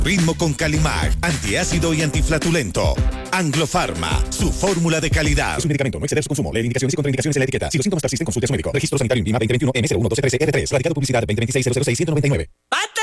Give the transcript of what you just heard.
Ritmo con Calimac, antiácido y antiflatulento. Anglofarma, su fórmula de calidad. Es un medicamento, no exceder su consumo. Leer indicaciones y contraindicaciones en la etiqueta. Si los síntomas persisten, consulte a su médico. Registro sanitario INVIMA 2021 M01213R3. Radicado publicidad 2026 006 199. ¡Basta!